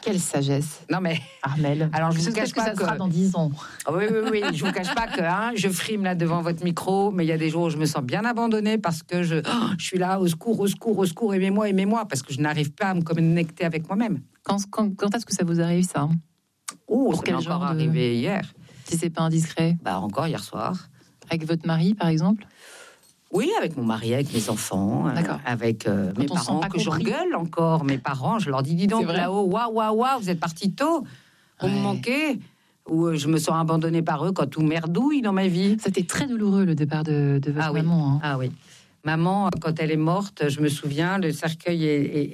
Quelle sagesse. Non mais Armelle. Alors je vous Qu'est-ce cache que pas ça sera dans 10 ans. Oui, je vous cache pas que je frime là devant votre micro, mais il y a des jours où je me sens bien abandonnée parce que je suis là, au secours, aimez-moi, parce que je n'arrive pas à me connecter avec moi-même. Quand est-ce que ça vous arrive, ça? Oh, Pour ça m'est encore arrivé hier. Si c'est pas indiscret. Encore hier soir. Avec votre mari, par exemple? Oui, avec mon mari, avec mes enfants, avec mes parents, que j'engueule encore. Mes parents, je leur dis donc là-haut, waouh, vous êtes partis tôt, vous me manquez. Ou je me sens abandonnée par eux quand tout merdouille dans ma vie. C'était très douloureux le départ de votre maman. Ah oui. Maman, quand elle est morte, je me souviens, le cercueil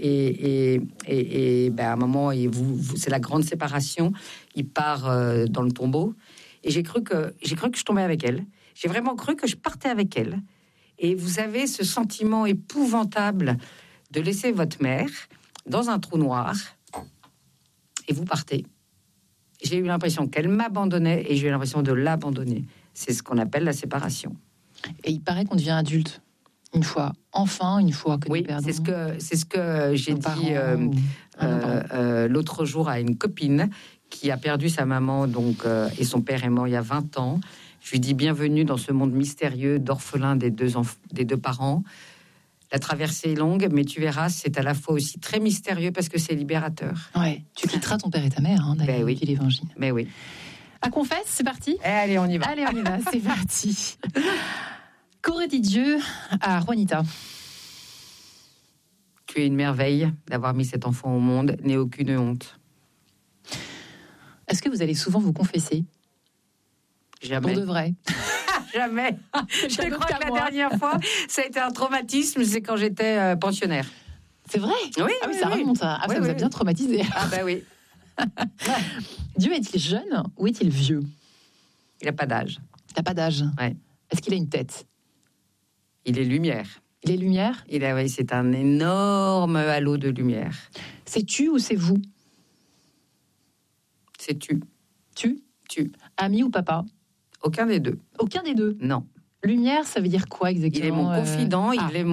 et à un moment, c'est la grande séparation. Il part dans le tombeau. Et j'ai cru que je tombais avec elle. J'ai vraiment cru que je partais avec elle. Et vous avez ce sentiment épouvantable de laisser votre mère dans un trou noir et vous partez. J'ai eu l'impression qu'elle m'abandonnait et j'ai eu l'impression de l'abandonner. C'est ce qu'on appelle la séparation. Et il paraît qu'on devient adulte une fois que nous perdons. C'est ce que j'ai dit l'autre jour à une copine qui a perdu sa maman et son père est mort il y a 20 ans. Je lui dis bienvenue dans ce monde mystérieux d'orphelins des deux parents. La traversée est longue, mais tu verras, c'est à la fois aussi très mystérieux parce que c'est libérateur. Ouais, tu quitteras ton père et ta mère, d'ailleurs, depuis l'Évangile. Mais oui. À confesse, c'est parti. Allez, on y va. C'est parti. Qu'aurait dit Dieu à Juanita? Tu es une merveille d'avoir mis cet enfant au monde, n'aie aucune honte. Est-ce que vous allez souvent vous confesser? Jamais. Pour de vrai? Jamais. Je crois que la dernière fois, ça a été un traumatisme, c'est quand j'étais pensionnaire. C'est vrai? Oui. Ça remonte. Ça vous a bien traumatisé. Oui. Dieu est-il jeune ou est-il vieux? Il n'a pas d'âge. Il n'a pas d'âge? Ouais. Est-ce qu'il a une tête? Il est lumière. Il est lumière? C'est un énorme halo de lumière. C'est tu ou c'est vous? C'est tu. Tu? Ami ou papa? Aucun des deux. Aucun des deux? Non. Lumière, ça veut dire quoi exactement? Il est mon confident,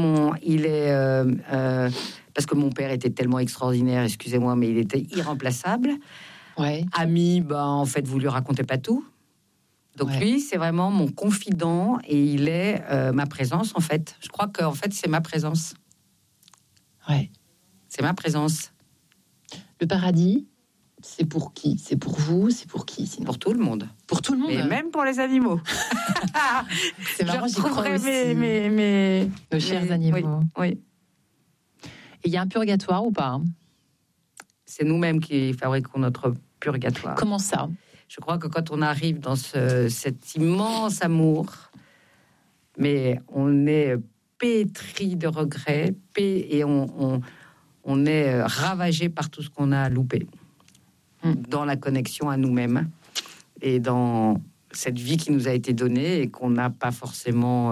parce que mon père était tellement extraordinaire, excusez-moi, mais il était irremplaçable. Ouais. Ami, en fait, vous lui racontez pas tout. Donc lui, c'est vraiment mon confident et il est ma présence, en fait. Je crois qu'en fait, c'est ma présence. Ouais. C'est ma présence. Le paradis, c'est pour qui? C'est pour vous? C'est pour qui sinon? Pour tout le monde. Pour tout le monde. Et même pour les animaux. C'est marrant, j'y crois aussi. Nos chers animaux. Oui. Et il y a un purgatoire ou pas? C'est nous-mêmes qui fabriquons notre purgatoire. Comment ça? Je crois que quand on arrive dans cet immense amour, mais on est pétri de regrets, et on est ravagé par tout ce qu'on a loupé. Dans la connexion à nous-mêmes et dans cette vie qui nous a été donnée et qu'on n'a pas forcément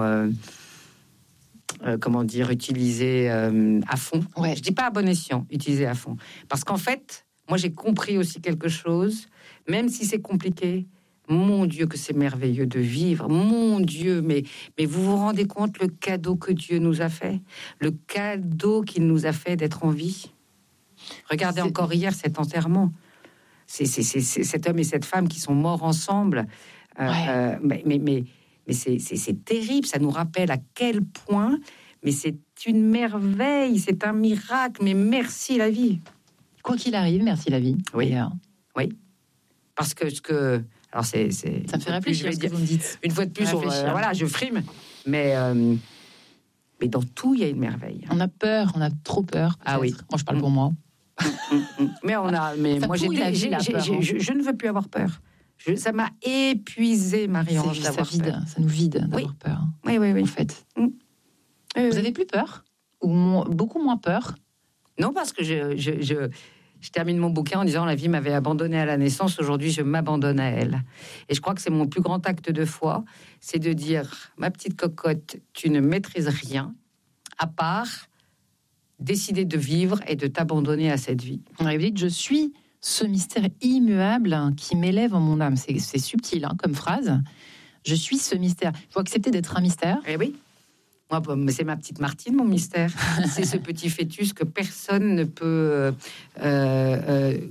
utilisée à fond. Je dis pas à bon escient, utilisée à fond. Parce qu'en fait, moi j'ai compris aussi quelque chose, même si c'est compliqué, mon Dieu que c'est merveilleux de vivre, mon Dieu, mais vous vous rendez compte le cadeau que Dieu nous a fait, le cadeau qu'il nous a fait d'être en vie. Regardez encore hier cet enterrement. C'est cet homme et cette femme qui sont morts ensemble. Mais c'est terrible. Ça nous rappelle à quel point. Mais c'est une merveille. C'est un miracle. Mais merci la vie. Quoi qu'il arrive, merci la vie. Oui. Parce que alors ça me fait réfléchir ce que vous me dites. Une fois de plus, je frime. Mais dans tout, il y a une merveille. On a peur. On a trop peur. Ah oui. Moi, je parle pour moi. Mais moi je ne veux plus avoir peur. Ça m'a épuisé, Marie-Ange, d'avoir peur. Ça nous vide d'avoir peur. Oui. En fait. Vous avez plus peur ou beaucoup moins peur? Non, parce que je termine mon bouquin en disant la vie m'avait abandonné à la naissance, aujourd'hui je m'abandonne à elle. Et je crois que c'est mon plus grand acte de foi, c'est de dire ma petite cocotte, tu ne maîtrises rien à part décider de vivre et de t'abandonner à cette vie. Vous dites, je suis ce mystère immuable qui m'élève en mon âme. C'est subtil comme phrase. Je suis ce mystère. Il faut accepter d'être un mystère. Eh oui. Moi, c'est ma petite Martine, mon mystère. C'est ce petit fœtus que personne ne peut